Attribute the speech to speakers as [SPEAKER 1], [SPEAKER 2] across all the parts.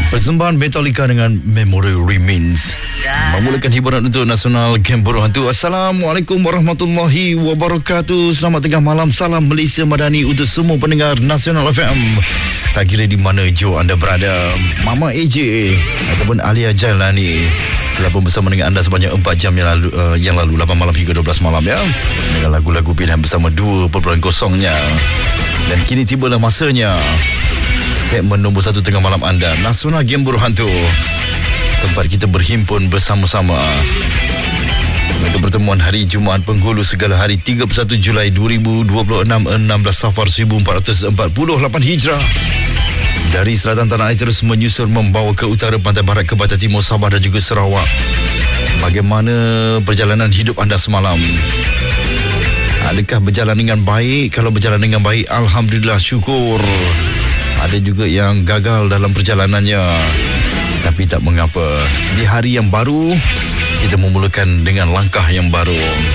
[SPEAKER 1] Persembahan Metallica dengan Memory Remains memulakan hiburan untuk Nasional Game Buruh Hantu. Assalamualaikum warahmatullahi wabarakatuh. Selamat tengah malam. Salam Malaysia Madani untuk semua pendengar Nasional FM. Tak kira di mana Joe anda berada, Mama AJ ataupun Alia Jailani telah pun bersama dengan anda sebanyak 4 jam yang lalu 8 malam hingga 12 malam ya, dengan lagu-lagu pilihan bersama 2.0-nya. Dan kini tibalah masanya segmen nombor 1 tengah malam anda, Nasional Game Buruh Hantu, tempat kita berhimpun bersama-sama untuk pertemuan hari Jumaat Penghulu segala hari 31 Julai 2026, 16 Safar 1448 Hijrah. Dari selatan tanah air terus menyusur membawa ke utara, pantai barat, ke barat timur, Sabah dan juga Sarawak. Bagaimana perjalanan hidup anda semalam? Adakah berjalan dengan baik? Kalau berjalan dengan baik, alhamdulillah, syukur. Ada juga yang gagal dalam perjalanannya, tapi tak mengapa. Di hari yang baru, kita memulakan dengan langkah yang baru.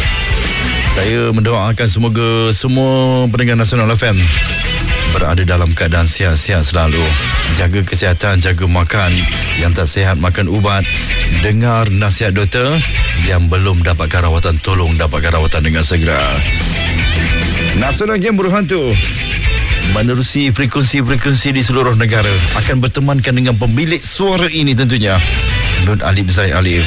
[SPEAKER 1] Saya mendoakan semoga semua pendengar Nasional FM berada dalam keadaan sihat-sihat selalu. Jaga kesihatan, jaga makan. Yang tak sihat, makan ubat. Dengar nasihat doktor. Yang belum dapatkan rawatan, tolong dapatkan rawatan dengan segera. Nasional Game Buruh Hantu menerusi frekuensi-frekuensi di seluruh negara, akan bertemankan dengan pemilik suara ini tentunya, Nun Alif Zai Alif,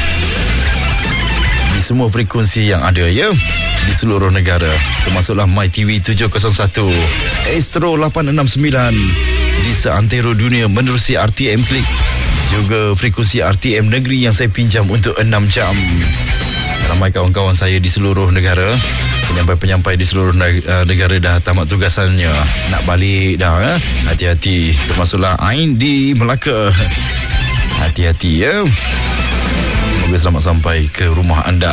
[SPEAKER 1] di semua frekuensi yang ada ya, di seluruh negara, termasuklah MyTV 701, Astro 869 di seantero dunia, menerusi RTM Klik, juga frekuensi RTM Negeri yang saya pinjam untuk 6 jam. Ramai kawan-kawan saya di seluruh negara, penyampai-penyampai di seluruh negara dah tamat tugasannya, nak balik dah. Hati-hati, termasuklah Ain di Melaka. Hati-hati ya. Semoga selamat sampai ke rumah anda.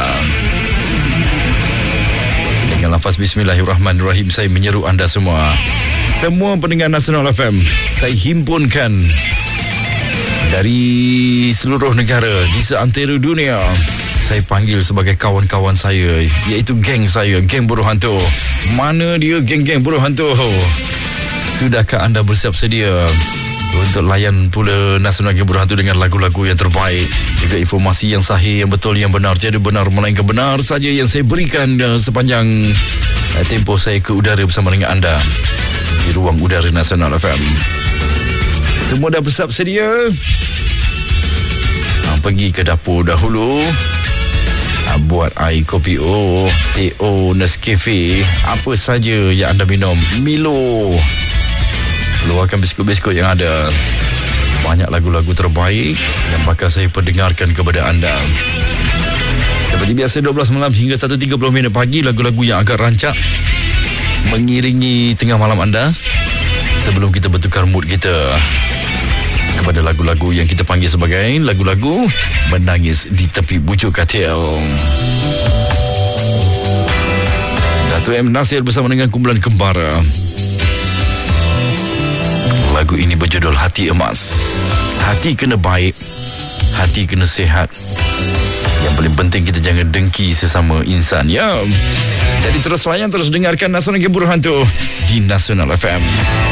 [SPEAKER 1] Dengan lafaz Bismillahirrahmanirrahim, saya menyeru anda semua pendengar Nasional FM, saya himpunkan dari seluruh negara di seantero dunia. Saya panggil sebagai kawan-kawan saya, iaitu geng saya, Geng Buruh Hantu. Mana dia geng-geng Buruh Hantu? Sudahkah anda bersiap sedia untuk layan pula Nasional Game Buruh Hantu dengan lagu-lagu yang terbaik, juga informasi yang sahih, yang betul, yang benar, tiada benar melainkan benar saja yang saya berikan sepanjang tempoh saya ke udara bersama dengan anda di ruang udara Nasional FM. Semua dah bersiap sedia? Pergi ke dapur dahulu, buat air kopi teh Nescafe, apa saja yang anda minum, Milo. Keluarkan biskut-biskut yang ada. Banyak lagu-lagu terbaik yang bakal saya perdengarkan kepada anda. Seperti biasa 12 malam hingga 1.30 pagi, lagu-lagu yang agak rancak mengiringi tengah malam anda sebelum kita bertukar mood kita kepada lagu-lagu yang kita panggil sebagai lagu-lagu menangis di tepi bujuk katil. Dato' M. Nasir bersama dengan kumpulan Kembara. Lagu ini berjudul Hati Emas. Hati kena baik, hati kena sihat. Yang paling penting, kita jangan dengki sesama insan ya. Jadi terus layan, terus dengarkan Nasional Game Buruh Hantu di Nasional FM.